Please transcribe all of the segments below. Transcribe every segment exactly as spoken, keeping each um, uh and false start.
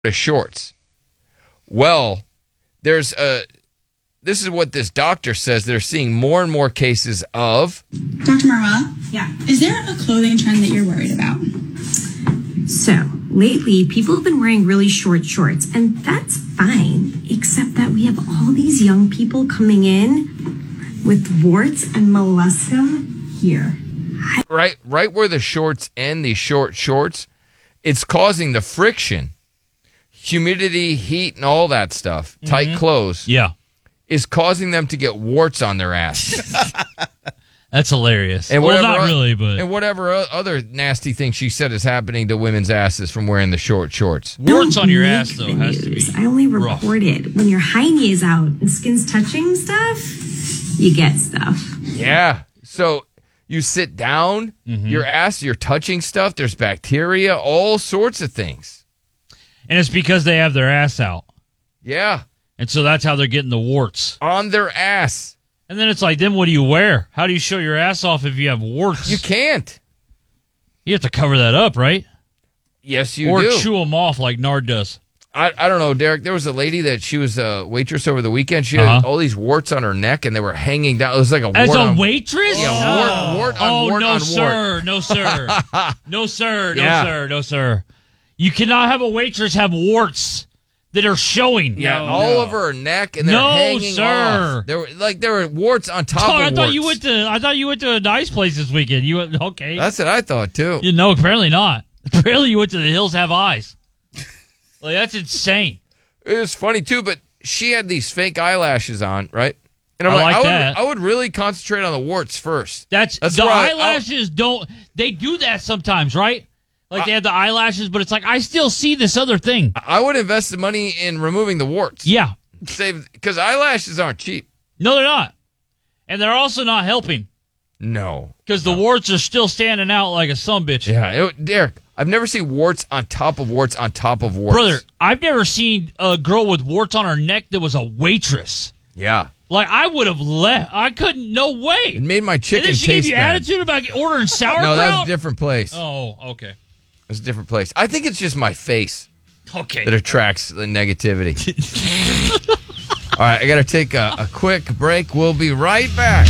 the shorts. Well, there's a. This is what this doctor says. They're seeing more and more cases of. Doctor Marwa, yeah. Is there a clothing trend that you're worried about? So, lately, people have been wearing really short shorts, and that's fine, except that we have all these young people coming in with warts and molluscum here. Right, right where the shorts end, these short shorts, it's causing the friction, humidity, heat, and all that stuff, mm-hmm. tight clothes. Yeah. Is causing them to get warts on their ass. That's hilarious. And well, not really, but... And whatever other nasty thing she said is happening to women's asses from wearing the short shorts. Warts on your ass, though, has to be I only rough. reported when your hiney is out and skin's touching stuff, you get stuff. Yeah. So you sit down, mm-hmm. your ass, you're touching stuff, there's bacteria, all sorts of things. And it's because they have their ass out. Yeah. And so that's how they're getting the warts. On their ass. And then it's like, then what do you wear? How do you show your ass off if you have warts? You can't. You have to cover that up, right? Yes, you or do. Or chew them off like Nard does. I, I don't know, Derek. There was a lady that she was a waitress over the weekend. She uh-huh. had all these warts on her neck, and they were hanging down. It was like a As wart a on, waitress? Yeah, oh. wart, wart on oh, wart no, on sir. wart. No, sir. No, sir. No, yeah. sir. No, sir. You cannot have a waitress have warts that are showing. Yeah, no, all no. over her neck, and they're no, hanging sir. off. There were like there were warts on top oh, of I warts. thought you went to. I thought you went to a nice place this weekend. You went okay. That's what I thought too. You know, apparently not. Apparently, you went to the Hills Have Eyes. Like that's insane. It was funny too, but she had these fake eyelashes on, right? And I'm I like, like I would, that. I would really concentrate on the warts first. That's, That's the why eyelashes I, don't. They do that sometimes, right? Like, they have the eyelashes, but it's like, I still see this other thing. I would invest the money in removing the warts. Yeah. Save, because eyelashes aren't cheap. No, they're not. And they're also not helping. No. Because the no. warts are still standing out like a sumbitch. Yeah. It, Derek, I've never seen warts on top of warts on top of warts. Brother, I've never seen a girl with warts on her neck that was a waitress. Yeah. Like, I would have left. I couldn't. No way. It made my chicken and then she taste gave you bad. attitude about ordering sauerkraut? No, that's a different place. Oh, okay. It's a different place. I think it's just my face okay. that attracts the negativity. All right, I got to take a, a quick break. We'll be right back.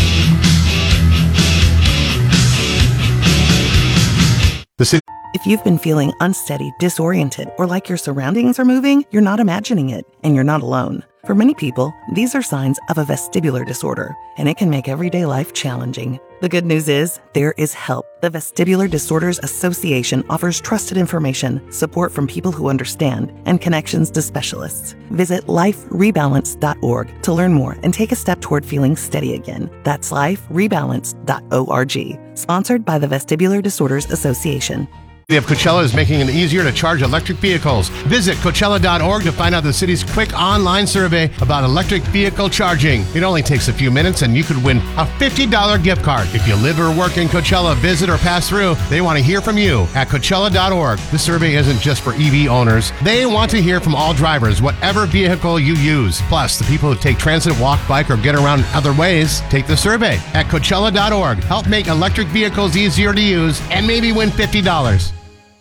If you've been feeling unsteady, disoriented, or like your surroundings are moving, you're not imagining it, and you're not alone. For many people, these are signs of a vestibular disorder, and it can make everyday life challenging. The good news is, there is help. The Vestibular Disorders Association offers trusted information, support from people who understand, and connections to specialists. Visit life rebalance dot org to learn more and take a step toward feeling steady again. That's life rebalance dot org. Sponsored by the Vestibular Disorders Association. The of Coachella is making it easier to charge electric vehicles. Visit Coachella dot org to find out the city's quick online survey about electric vehicle charging. It only takes a few minutes and you could win a fifty dollars gift card. If you live or work in Coachella, visit or pass through, they want to hear from you at Coachella dot org. This survey isn't just for E V owners. They want to hear from all drivers, whatever vehicle you use. Plus, the people who take transit, walk, bike, or get around other ways, take the survey at Coachella dot org. Help make electric vehicles easier to use and maybe win fifty dollars.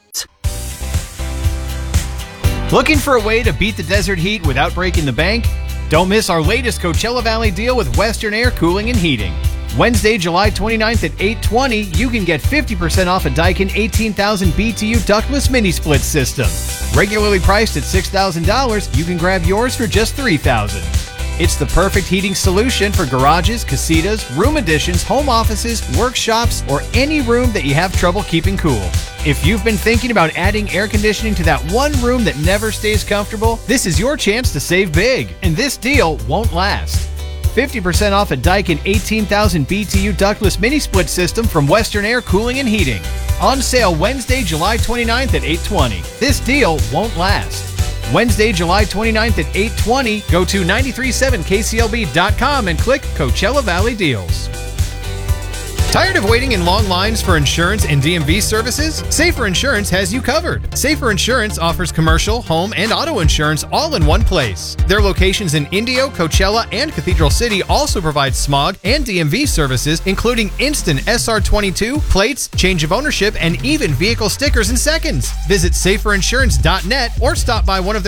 Looking for a way to beat the desert heat without breaking the bank? Don't miss our latest Coachella Valley deal with Western Air Cooling and Heating. Wednesday, July twenty-ninth at eight twenty, you can get fifty percent off a Daikin eighteen thousand B T U ductless mini split system. Regularly priced at six thousand dollars, you can grab yours for just three thousand dollars. It's the perfect heating solution for garages, casitas, room additions, home offices, workshops, or any room that you have trouble keeping cool. If you've been thinking about adding air conditioning to that one room that never stays comfortable, this is your chance to save big, and this deal won't last. fifty percent off a Daikin eighteen thousand B T U ductless mini split system from Western Air Cooling and Heating. On sale Wednesday, July twenty-ninth at eight twenty. This deal won't last. Wednesday, July twenty-ninth at eight twenty. Go to nine three seven K C L B dot com and click Coachella Valley Deals. Tired of waiting in long lines for insurance and D M V services? Safer Insurance has you covered. Safer Insurance offers commercial, home, and auto insurance all in one place. Their locations in Indio, Coachella, and Cathedral City also provide smog and D M V services, including instant S R twenty-two, plates, change of ownership, and even vehicle stickers in seconds. Visit safer insurance dot net or stop by one of their